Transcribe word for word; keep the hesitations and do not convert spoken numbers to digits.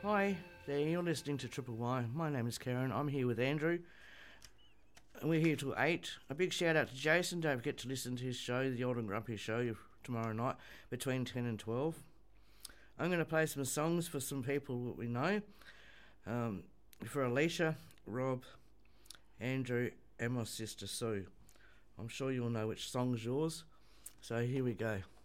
Hi there, you're listening to Triple Y. My name is Karen. I'm here with Andrew. And we're here till eight. A big shout out to Jason. Don't forget to listen to his show, The Old and Grumpy Show, tomorrow night between ten and twelve. I'm going to play some songs for some people that we know. Um, for Alicia, Rob, Andrew, and my sister Sue. I'm sure you'll know which song's yours. So here we go.